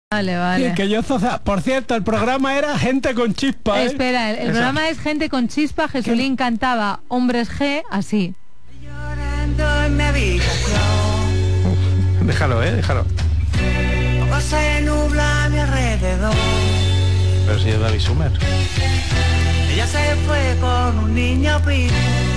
Vale. Sí, que yo, por cierto, el programa era Gente con Chispa, ¿eh? Espera, el programa es Gente con Chispa. Jesulín cantaba Hombres G así. Llorando en mi habitación. Déjalo. Todo se nubla a mi alrededor. Pero si es David Sumer. Ella se fue con un niño pico.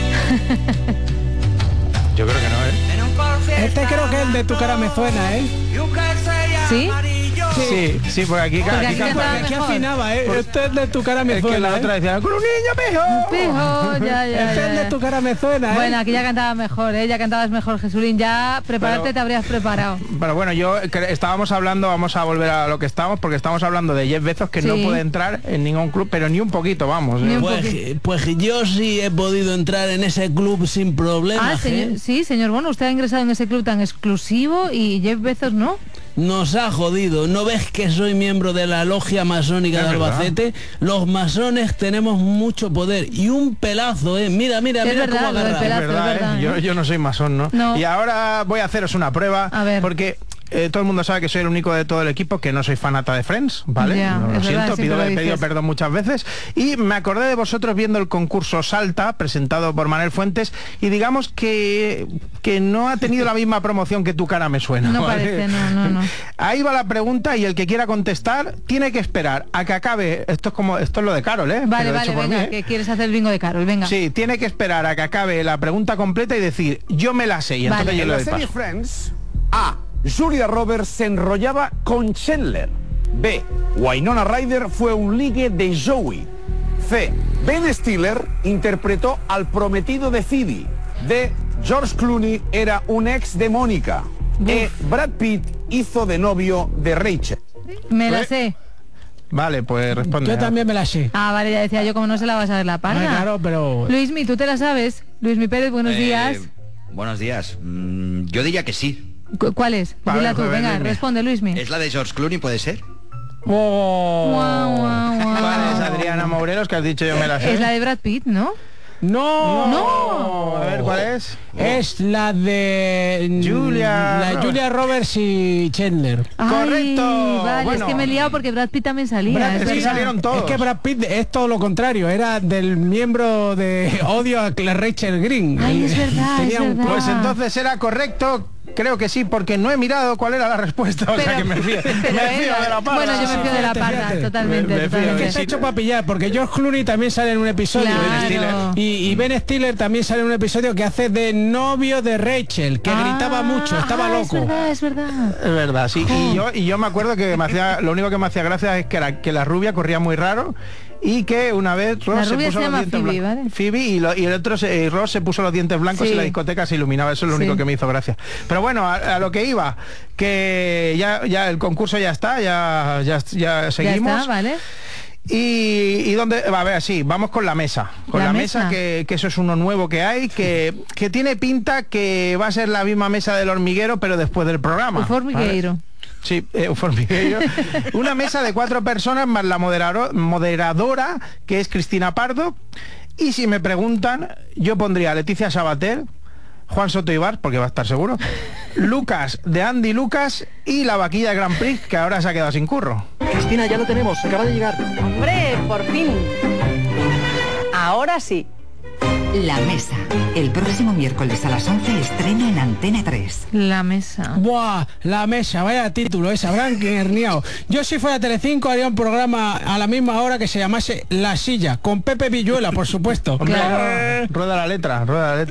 Yo creo que no, ¿eh? En un Corfiesta Este creo que es el de Tu cara me suena, ¿eh? y un jersey ¿Sí? amarillo. Sí, porque aquí aquí cantaba Aquí mejor. afinaba, ¿eh? Este es de Tu cara me es suena, que la otra decía, con un niño Pijo, ya. Este es de Tu cara me suena, ¿eh? Bueno, aquí ya cantabas mejor, ya cantabas mejor, Jesulín. Ya prepárate, Pero- te habrías preparado. Pero bueno, estábamos hablando, vamos a volver a lo que estábamos, porque estamos hablando de Jeff Bezos, que no Sí. puede entrar en ningún club, pero ni un poquito, vamos. Ni un Pues yo sí he podido entrar en ese club sin problemas. Sí, señor Bono, usted ha ingresado en ese club tan exclusivo y Jeff Bezos no. Nos ha jodido. ¿No ves que soy miembro de la logia masónica Es de verdad. Albacete? Los masones tenemos mucho poder y un pelazo, Mira verdad, cómo lo del agarra. pelazo. Es verdad, es verdad, ¿eh? Yo no soy masón, ¿no? No. Y ahora voy a haceros una prueba, A ver. porque todo el mundo sabe que soy el único de todo el equipo que no soy fanata de Friends, ¿vale? Ya, No, lo es verdad, siento, siempre lo he pedido dices. perdón muchas veces. Y me acordé de vosotros viendo el concurso Salta, presentado por Manuel Fuentes, y digamos que no ha tenido la misma promoción que Tu cara me suena. No ¿vale? parece, no. Ahí va la pregunta y el que quiera contestar tiene que esperar a que acabe. Esto es lo de Carol, ¿eh? Vale, Que lo he hecho por venga, mí, ¿eh? que quieres hacer el bingo de Carol, venga. Sí, tiene que esperar a que acabe la pregunta completa y decir, yo me la sé, y entonces Vale. yo En le la doy serie paso. Friends, A. Julia Roberts se enrollaba con Chandler. B. Winona Ryder fue un ligue de Joey. C. Ben Stiller interpretó al prometido de Phoebe. D. George Clooney era un ex de Mónica. E. Brad Pitt hizo de novio de Rachel. Me la sé. Vale, pues responde. Yo también me la sé. Ah, vale, ya decía yo, como no se la vas a ver la parda. Claro, pero... Luismi, ¿tú te la sabes? Luismi Pérez, buenos días. Buenos días. Yo diría que sí. ¿Cuál es? A Dila ver, tú, joder, venga, Luismi. responde, Luismi. ¿Es la de George Clooney, puede ser? Oh. Guau, guau, guau. Vale, es Adriana Morelos, que has dicho yo me la sé. Es la de Brad Pitt, ¿no? No. A ver, ¿cuál es? Es la de Julia Julia Roberts y Chandler. Ay, Correcto. Vale, Bueno. es que me he liado porque Brad Pitt también salía. Brad es Sí, Pitt verdad. salieron todos. Es que Brad Pitt es todo lo contrario, era del miembro de odio a Rachel Green. Ay, es verdad, Tenía es un- verdad. Pues entonces era correcto. Creo que sí, porque no he mirado cuál era la respuesta, o sea Pero- que me fío pero de la parda. Bueno, yo me fío de la parda, Fíjate. totalmente. Me fío, totalmente. que Se ha hecho para pillar, porque George Clooney también sale en un episodio. Claro. Y Ben Stiller también sale en un episodio que hace de novio de Rachel, que gritaba mucho, estaba loco. Es verdad. Es verdad, sí. Y yo me acuerdo que lo único que me hacía gracia es que la rubia corría muy raro y que una vez Ross La se rubia puso se los llama dientes Phoebe, blancos. ¿vale? Phoebe y el otro Ross se puso los dientes blancos Sí. y la discoteca se iluminaba. Eso es lo Sí. único que me hizo gracia. Pero bueno, a lo que iba, que ya el concurso ya está, ya seguimos. Ya está, ¿vale? Y dónde, a ver, sí, vamos con la mesa. Con La la mesa. mesa, que eso es uno nuevo que hay, que tiene pinta que va a ser la misma mesa del hormiguero, pero después del programa. Un formigueiro. Sí, un formigueiro. Una mesa de 4 personas más la moderadora, que es Cristina Pardo. Y si me preguntan, yo pondría a Leticia Sabater, Juan Soto Ibar, porque va a estar seguro, Lucas de Andy Lucas y la vaquilla de Grand Prix, que ahora se ha quedado sin curro. Cristina, ya lo tenemos, acaba de llegar. Hombre, por fin. Ahora sí. La Mesa. El próximo miércoles a las 11 estreno en Antena 3. La mesa. Buah, la mesa, vaya título, esa, habrán herniado. Yo si fuera Telecinco haría un programa a la misma hora que se llamase La Silla, con Pepe Villuela, por supuesto. Hombre, Claro. rueda la letra.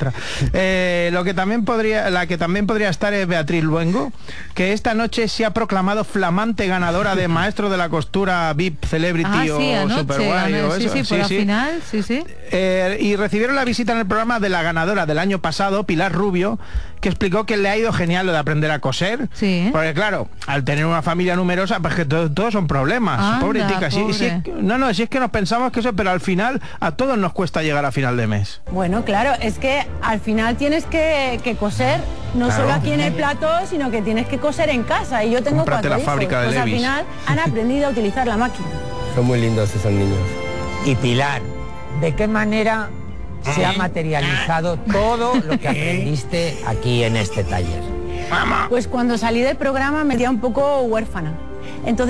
La que también podría estar es Beatriz Luengo, que esta noche se ha proclamado flamante ganadora de Maestro de la Costura VIP Celebrity Ah, o sí, anoche. Superguay o Sí, eso. sí, por la final, sí. Y recibieron la visita en el programa de la ganadora del año pasado, Pilar Rubio, que explicó que le ha ido genial lo de aprender a coser. Sí. Porque claro, al tener una familia numerosa, pues que todos son problemas. Anda, Pobre tica. Si pobre. es que nos pensamos que eso, pero al final a todos nos cuesta llegar a final de mes. Bueno, claro, es que al final tienes que coser, no Claro. solo aquí en el plató, sino que tienes que coser en casa. Y yo tengo Cómprate 4 la hijos. fábrica de Pues al Levi's. final han aprendido a utilizar la máquina. Son muy lindos esos niños. Y Pilar, ¿de qué manera se ha materializado todo lo que aprendiste aquí en este taller? Pues cuando salí del programa me sentía un poco huérfana. Entonces